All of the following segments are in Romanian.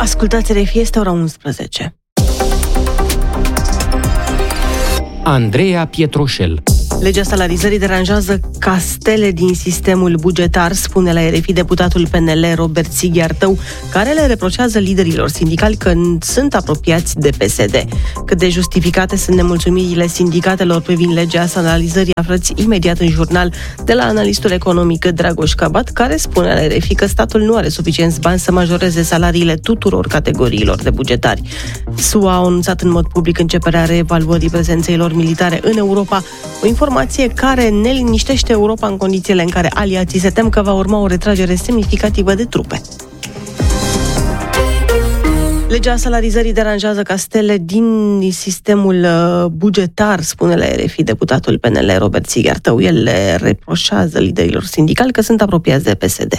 Ascultați RFI, este ora 11. Andreea Pietroșel. Legea salarizării deranjează castele din sistemul bugetar, spune la RFI deputatul PNL Robert Sighiartău, care le reproșează liderilor sindicali că sunt apropiați de PSD. Cât de justificate sunt nemulțumirile sindicatelor privind legea salarizării, aflați imediat în jurnal de la analistul economic Dragoș Cabat, care spune la RFI că statul nu are suficienți bani să majoreze salariile tuturor categoriilor de bugetari. SUA a anunțat în mod public începerea reevaluării prezenței lor militare în Europa, o informație care ne liniștește Europa în condițiile în care aliații se tem că va urma o retragere semnificativă de trupe. Legea salarizării deranjează castele din sistemul bugetar, spune la RFI deputatul PNL Robert Sighiartău. El le reproșează liderilor sindicali că sunt apropiați de PSD.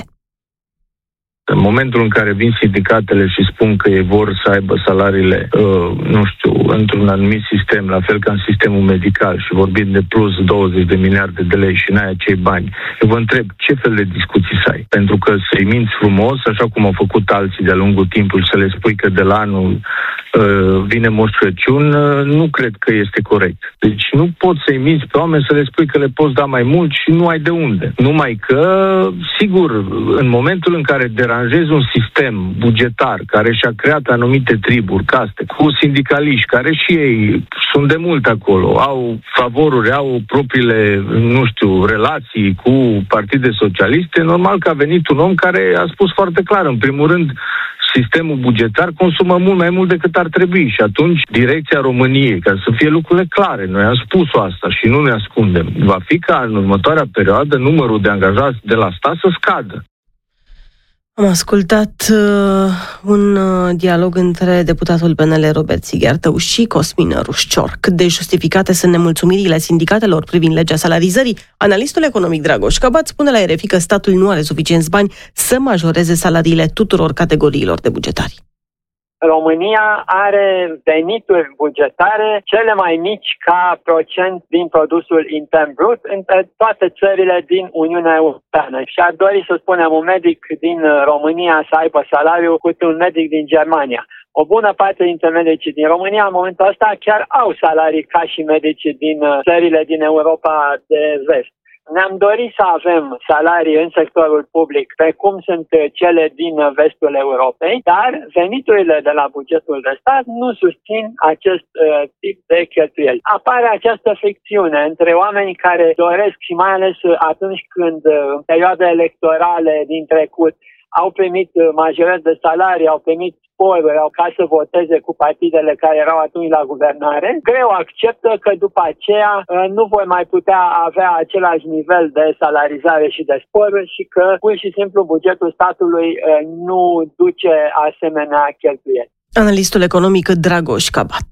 În momentul în care vin sindicatele și spun că ei vor să aibă salariile, într-un anumit sistem, la fel ca în sistemul medical, și vorbim de plus 20 de miliarde de lei și n-ai acei bani, eu vă întreb ce fel de discuții să ai. Pentru că să-i minți frumos, așa cum au făcut alții de-a lungul timpului, să le spui că de la anul vine Moș Crăciun, nu cred că este corect. Deci nu poți să-i minți pe oameni să le spui că le poți da mai mult și nu ai de unde. Numai că, sigur, în momentul în care deranjezi un sistem bugetar care și-a creat anumite triburi, caste, cu sindicaliști, care și ei sunt de mult acolo, au favoruri, au propriile, relații cu partide socialiste, normal că a venit un om care a spus foarte clar, în primul rând, sistemul bugetar consumă mult mai mult decât ar trebui și atunci direcția României, ca să fie lucrurile clare, noi am spus asta și nu ne ascundem, va fi ca în următoarea perioadă numărul de angajați de la stat să scadă. Am ascultat un dialog între deputatul PNL Robert Sighiartău și Cosmin Rușcior. Cât de justificate sunt nemulțumirile sindicatelor privind legea salarizării, analistul economic Dragoș Cabat spune la RFI că statul nu are suficienți bani să majoreze salariile tuturor categoriilor de bugetari. România are venituri bugetare cele mai mici ca procent din produsul intern brut între toate țările din Uniunea Europeană. Și ar dori să spunem un medic din România să aibă salariu cu un medic din Germania. O bună parte dintre medicii din România în momentul ăsta chiar au salarii ca și medicii din țările din Europa de vest. Ne-am dorit să avem salarii în sectorul public, precum sunt cele din vestul Europei, dar veniturile de la bugetul de stat nu susțin acest tip de cheltuieli. Apare această fricțiune între oamenii care doresc, și mai ales atunci când în perioade electorale din trecut au primit majorări de salarii, au primit sporuri, au ca să voteze cu partidele care erau atunci la guvernare, greu acceptă că după aceea nu vor mai putea avea același nivel de salarizare și de sporuri și că pur și simplu bugetul statului nu duce asemenea cheltuieli. Analistul economic Dragoș Cabat.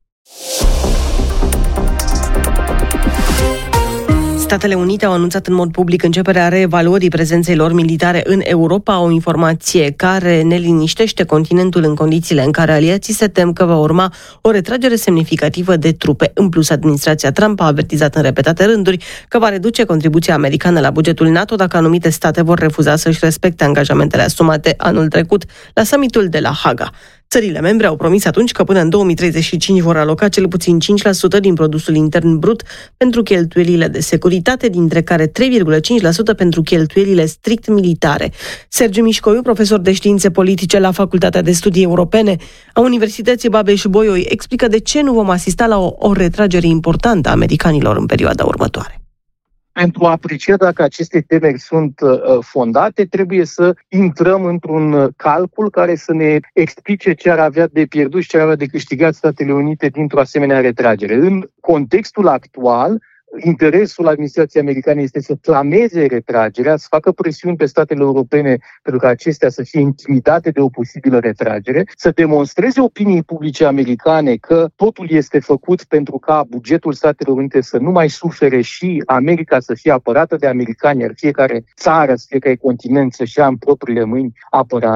Statele Unite au anunțat în mod public începerea reevaluării prezenței lor militare în Europa, o informație care ne liniștește continentul în condițiile în care aliații se tem că va urma o retragere semnificativă de trupe. În plus, administrația Trump a avertizat în repetate rânduri că va reduce contribuția americană la bugetul NATO dacă anumite state vor refuza să-și respecte angajamentele asumate anul trecut la summitul de la Haga. Țările membre au promis atunci că până în 2035 vor aloca cel puțin 5% din produsul intern brut pentru cheltuielile de securitate, dintre care 3,5% pentru cheltuielile strict militare. Sergiu Mișcoiu, profesor de științe politice la Facultatea de Studii Europene a Universității Babeș-Bolyai, explică de ce nu vom asista la o retragere importantă a americanilor în perioada următoare. Pentru a aprecia dacă aceste temeri sunt fondate, trebuie să intrăm într-un calcul care să ne explice ce ar avea de pierdut și ce ar avea de câștigat Statele Unite dintr-o asemenea retragere. În contextul actual, interesul administrației americane este să clameze retragerea, să facă presiuni pe statele europene pentru ca acestea să fie intimidate de o posibilă retragere, să demonstreze opiniei publice americane că totul este făcut pentru ca bugetul Statelor Unite să nu mai sufere și America să fie apărată de americani, iar fiecare țară, fiecare continent să-și ia în propriile mâini apărarea.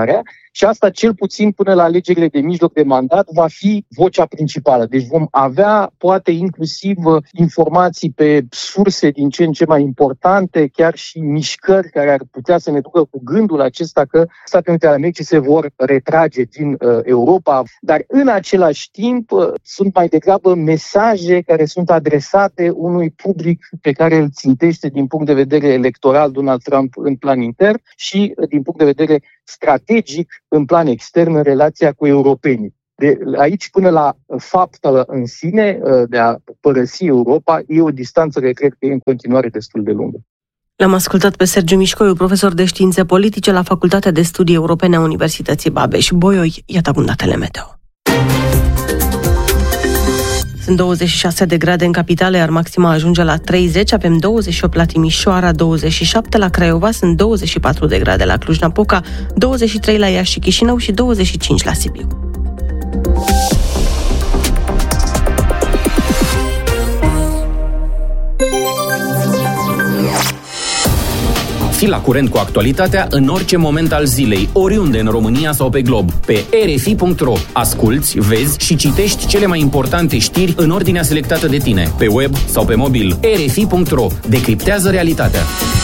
și asta cel puțin până la alegerile de mijloc de mandat va fi vocea principală. Deci vom avea poate inclusiv informații pe surse din ce în ce mai importante, chiar și mișcări care ar putea să ne ducă cu gândul acesta că Statele Unite ale Americii se vor retrage din Europa, dar în același timp sunt mai degrabă mesaje care sunt adresate unui public pe care îl țintește din punct de vedere electoral Donald Trump în plan intern și din punct de vedere strategic în plan extern în relația cu europenii. De aici până la faptul în sine de a părăsi Europa e o distanță care cred că e în continuare destul de lungă. L-am ascultat pe Sergiu Mișcoiu, profesor de științe politice la Facultatea de Studii Europene a Universității Babeș-Bolyai. Iată acum datele meteo. Sunt 26 de grade în capitală, iar maxima ajunge la 30, avem 28 la Timișoara, 27 la Craiova, sunt 24 de grade la Cluj-Napoca, 23 la Iași și Chișinău și 25 la Sibiu. Fii la curent cu actualitatea în orice moment al zilei, oriunde în România sau pe glob. Pe rfi.ro asculți, vezi și citești cele mai importante știri în ordinea selectată de tine, pe web sau pe mobil. rfi.ro decriptează realitatea.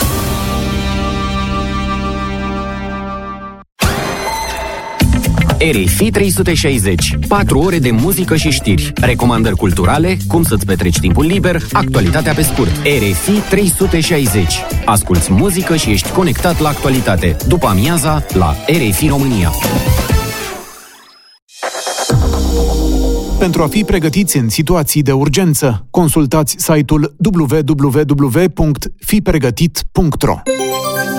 RFI 360. 4 ore de muzică și știri, recomandări culturale, cum să-ți petreci timpul liber, actualitatea pe scurt. RFI 360. Asculți muzică și ești conectat la actualitate. După amiaza, la RFI România. Pentru a fi pregătiți în situații de urgență, consultați site-ul www.fipregătit.ro.